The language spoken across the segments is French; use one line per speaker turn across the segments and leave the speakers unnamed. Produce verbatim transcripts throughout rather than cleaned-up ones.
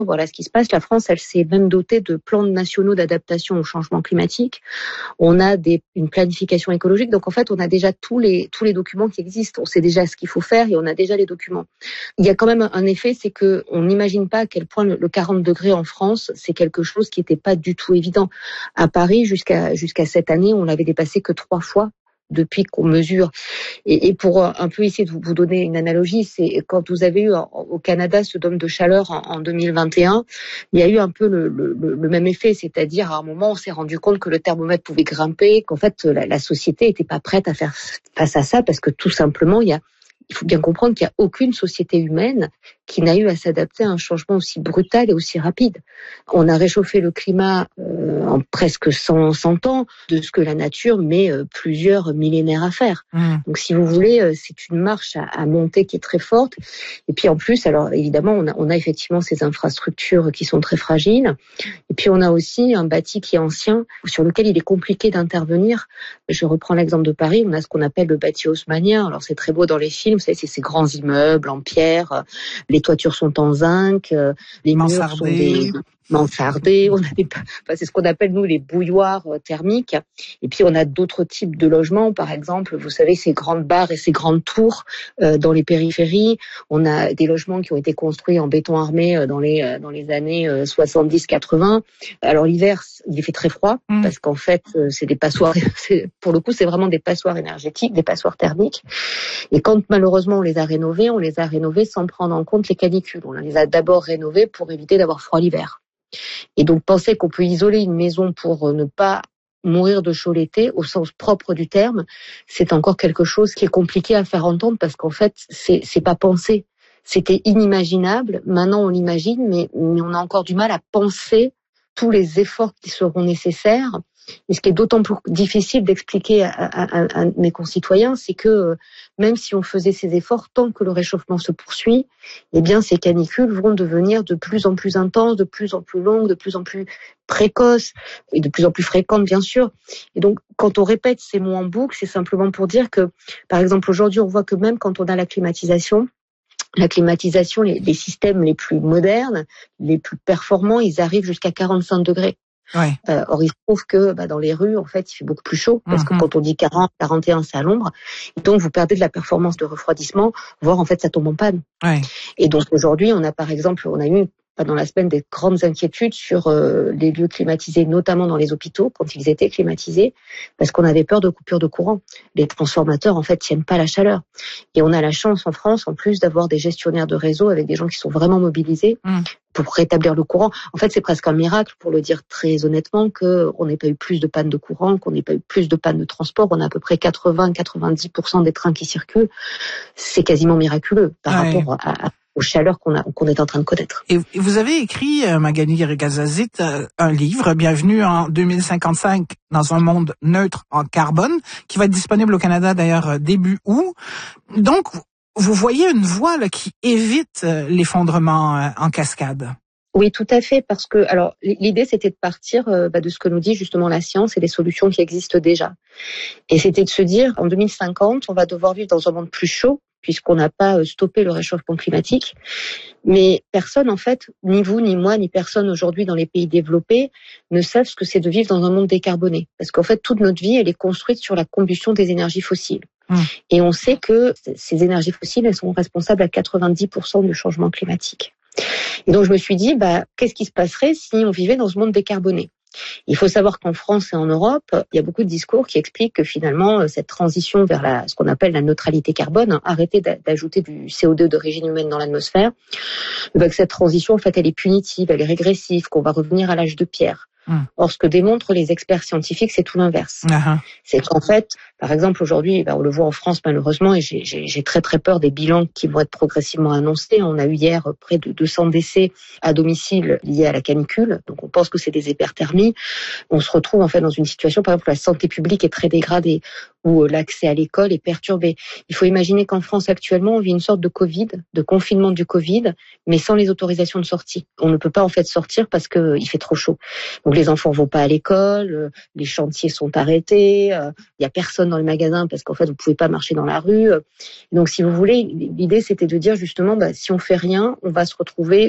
voilà ce qui se passe. La France, elle s'est même dotée de plans nationaux d'adaptation au changement climatique. On a des, une planification écologique. Donc, en fait, on a déjà tous les, tous les documents qui existent. On sait déjà ce qu'il faut faire et on a déjà les documents. Il y a quand même un effet, c'est que on n'imagine pas à quel point le, le quarante degrés en France, c'est quelque chose qui n'était pas du tout évident. À Paris, jusqu'à, jusqu'à cette année, on l'avait dépassé que trois fois depuis qu'on mesure. Et, et pour un peu essayer de vous, vous donner une analogie, c'est quand vous avez eu en, au Canada ce dôme de chaleur en, en deux mille vingt et un, il y a eu un peu le, le, le même effet, c'est-à-dire à un moment on s'est rendu compte que le thermomètre pouvait grimper, qu'en fait la, la société n'était pas prête à faire face à ça parce que tout simplement il y a il faut bien comprendre qu'il n'y a aucune société humaine qui n'a eu à s'adapter à un changement aussi brutal et aussi rapide. On a réchauffé le climat euh, en presque cent, cent ans de ce que la nature met euh, plusieurs millénaires à faire. Mmh. Donc si vous voulez, euh, c'est une marche à, à monter qui est très forte. Et puis en plus, alors évidemment, on a, on a effectivement ces infrastructures qui sont très fragiles. Et puis on a aussi un bâti qui est ancien, sur lequel il est compliqué d'intervenir. Je reprends l'exemple de Paris, on a ce qu'on appelle le bâti haussmannien. Alors c'est très beau dans les films, vous savez, c'est ces grands immeubles en pierre, les toitures sont en zinc, les murs sont des mansardés, on a des, enfin, c'est ce qu'on appelle nous les bouilloires thermiques. Et puis on a d'autres types de logements, par exemple, vous savez, ces grandes barres et ces grandes tours euh, dans les périphéries. On a des logements qui ont été construits en béton armé dans les dans les années soixante-dix quatre-vingts. Alors l'hiver, il fait très froid mmh. parce qu'en fait, c'est des passoires. C'est, pour le coup, c'est vraiment des passoires énergétiques, des passoires thermiques. Et quand malheureusement on les a rénovés, on les a rénovés sans prendre en compte les canicules. On les a d'abord rénovés pour éviter d'avoir froid l'hiver. Et donc penser qu'on peut isoler une maison pour ne pas mourir de chaud l'été, au sens propre du terme, c'est encore quelque chose qui est compliqué à faire entendre parce qu'en fait, c'est, c'est pas pensé. C'était inimaginable. Maintenant, on l'imagine, mais, mais on a encore du mal à penser tous les efforts qui seront nécessaires. Et ce qui est d'autant plus difficile d'expliquer à, à, à mes concitoyens, c'est que même si on faisait ces efforts, tant que le réchauffement se poursuit, eh bien ces canicules vont devenir de plus en plus intenses, de plus en plus longues, de plus en plus précoces et de plus en plus fréquentes, bien sûr. Et donc, quand on répète ces mots en boucle, c'est simplement pour dire que, par exemple, aujourd'hui, on voit que même quand on a la climatisation, la climatisation, les, les systèmes les plus modernes, les plus performants, ils arrivent jusqu'à quarante-cinq degrés. Ouais. Euh, or, il se trouve que bah, dans les rues, en fait, il fait beaucoup plus chaud parce mm-hmm. que quand on dit quarante, quarante et un, c'est à l'ombre. Et donc, vous perdez de la performance de refroidissement, voire en fait, ça tombe en panne. Ouais. Et donc, aujourd'hui, on a par exemple, on a eu dans la semaine des grandes inquiétudes sur euh, les lieux climatisés, notamment dans les hôpitaux, quand ils étaient climatisés, parce qu'on avait peur de coupure de courant. Les transformateurs, en fait, tiennent pas la chaleur. Et on a la chance en France, en plus, d'avoir des gestionnaires de réseau avec des gens qui sont vraiment mobilisés mm. pour rétablir le courant. En fait, c'est presque un miracle, pour le dire très honnêtement, qu'on n'ait pas eu plus de panne de courant, qu'on n'ait pas eu plus de panne de transport. On a à peu près quatre-vingts à quatre-vingt-dix pour cent des trains qui circulent. C'est quasiment miraculeux par ouais. rapport à, à aux chaleurs qu'on a, qu'on est en train de connaître.
Et vous avez écrit, Magali Ghazazit, un livre, Bienvenue en deux mille cinquante-cinq dans un monde neutre en carbone, qui va être disponible au Canada d'ailleurs début août. Donc, vous voyez une voie là, qui évite l'effondrement en cascade.
Oui, tout à fait, parce que alors l'idée c'était de partir euh, bah, de ce que nous dit justement la science et les solutions qui existent déjà. Et c'était de se dire en deux mille cinquante, on va devoir vivre dans un monde plus chaud puisqu'on n'a pas stoppé le réchauffement climatique. Mais personne en fait, ni vous, ni moi, ni personne aujourd'hui dans les pays développés ne savent ce que c'est de vivre dans un monde décarboné. Parce qu'en fait, toute notre vie, elle est construite sur la combustion des énergies fossiles. Mmh. Et on sait que ces énergies fossiles, elles sont responsables à quatre-vingt-dix pour cent du changement climatique. Et donc je me suis dit, bah, qu'est-ce qui se passerait si on vivait dans ce monde décarboné ? Il faut savoir qu'en France et en Europe, il y a beaucoup de discours qui expliquent que finalement, cette transition vers la, ce qu'on appelle la neutralité carbone, hein, arrêter d'ajouter du C O deux d'origine humaine dans l'atmosphère, bah, que cette transition, en fait, elle est punitive, elle est régressive, qu'on va revenir à l'âge de pierre. Mmh. Or, ce que démontrent les experts scientifiques, c'est tout l'inverse. Uh-huh. C'est qu'en fait, par exemple, aujourd'hui, ben, on le voit en France malheureusement, et j'ai, j'ai, j'ai très très peur des bilans qui vont être progressivement annoncés. On a eu hier près de deux cents décès à domicile liés à la canicule, donc on pense que c'est des hyperthermies. On se retrouve en fait dans une situation, par exemple, où la santé publique est très dégradée, où l'accès à l'école est perturbé. Il faut imaginer qu'en France actuellement, on vit une sorte de Covid, de confinement du Covid, mais sans les autorisations de sortie. On ne peut pas en fait sortir parce que il fait trop chaud. Donc les enfants vont pas à l'école, les chantiers sont arrêtés, il euh, y a personne dans les magasins parce qu'en fait vous pouvez pas marcher dans la rue. Donc si vous voulez, l'idée c'était de dire justement, bah, si on fait rien, on va se retrouver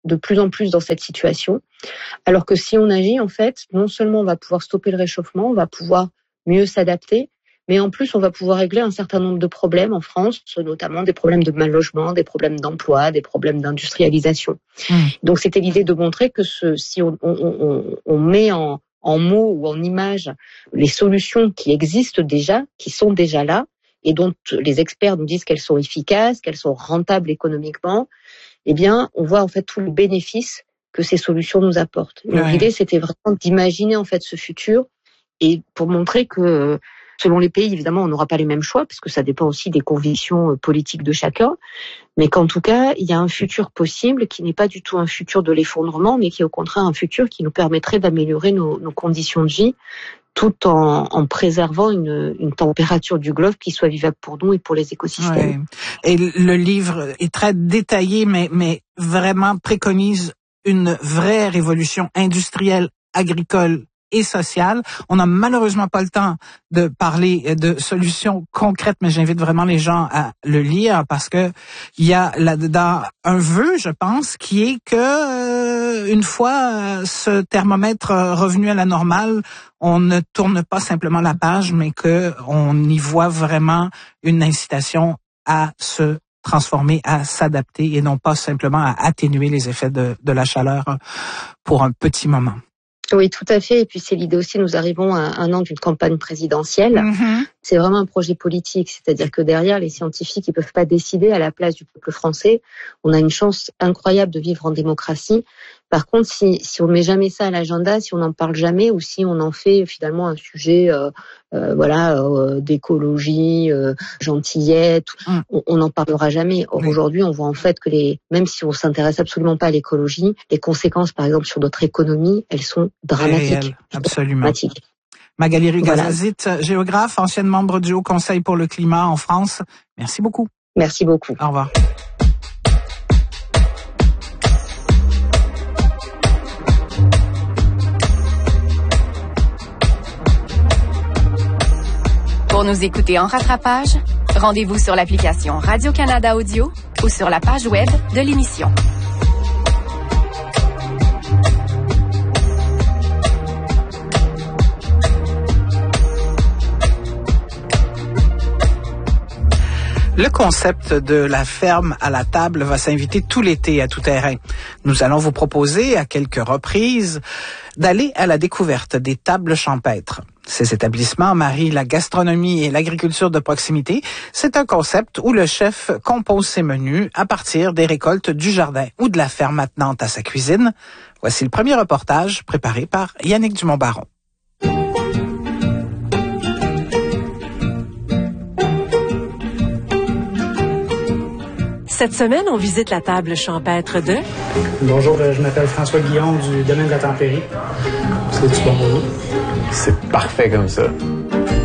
de plus en plus dans cette situation. Alors que si on agit, en fait, non seulement on va pouvoir stopper le réchauffement, on va pouvoir mieux s'adapter, mais en plus, on va pouvoir régler un certain nombre de problèmes en France, notamment des problèmes de mal logement, des problèmes d'emploi, des problèmes d'industrialisation. Mmh. Donc, c'était l'idée de montrer que ce, si on, on, on, on met en, en mots ou en images les solutions qui existent déjà, qui sont déjà là, et dont les experts nous disent qu'elles sont efficaces, qu'elles sont rentables économiquement, eh bien, on voit en fait tous les bénéfices que ces solutions nous apportent. Donc, ouais. L'idée, c'était vraiment d'imaginer en fait ce futur et pour montrer que selon les pays, évidemment, on n'aura pas les mêmes choix, parce que ça dépend aussi des convictions politiques de chacun, mais qu'en tout cas, il y a un futur possible qui n'est pas du tout un futur de l'effondrement, mais qui est au contraire un futur qui nous permettrait d'améliorer nos, nos conditions de vie, tout en, en préservant une, une température du globe qui soit vivable pour nous et pour les écosystèmes.
Ouais. Et le livre est très détaillé, mais, mais vraiment préconise une vraie révolution industrielle, agricole et sociale. On n'a malheureusement pas le temps de parler de solutions concrètes, mais j'invite vraiment les gens à le lire parce que il y a là-dedans un vœu, je pense, qui est que euh, une fois euh, ce thermomètre revenu à la normale, on ne tourne pas simplement la page, mais que on y voit vraiment une incitation à se transformer, à s'adapter et non pas simplement à atténuer les effets de, de la chaleur pour un petit moment.
Oui, tout à fait. Et puis c'est l'idée aussi, nous arrivons à un an d'une campagne présidentielle. Mmh. C'est vraiment un projet politique, c'est-à-dire que derrière, les scientifiques, ils peuvent pas décider à la place du peuple français. On a une chance incroyable de vivre en démocratie. Par contre, si, si on met jamais ça à l'agenda, si on n'en parle jamais, ou si on en fait finalement un sujet, euh, euh, voilà, euh, d'écologie, euh, gentillette, mmh. on n'en parlera jamais. Or, oui. Aujourd'hui, on voit en fait que les, même si on s'intéresse absolument pas à l'écologie, les conséquences, par exemple, sur notre économie, elles sont dramatiques.
Réel, absolument.
Dramatiques.
Magali Regazazit, voilà. Géographe, ancienne membre du Haut Conseil pour le climat en France. Merci beaucoup.
Merci beaucoup.
Au revoir.
Pour nous écouter en rattrapage, rendez-vous sur l'application Radio-Canada Audio ou sur la page web de l'émission.
Le concept de la ferme à la table va s'inviter tout l'été à Tout Terrain. Nous allons vous proposer à quelques reprises d'aller à la découverte des tables champêtres. Ces établissements marient la gastronomie et l'agriculture de proximité. C'est un concept où le chef compose ses menus à partir des récoltes du jardin ou de la ferme attenante à sa cuisine. Voici le premier reportage préparé par Yannick Dumont-Baron.
Cette semaine, on visite la table champêtre de...
Bonjour, je m'appelle François Guillon du domaine de la Tempérie. C'est du bon mot.
C'est parfait comme ça.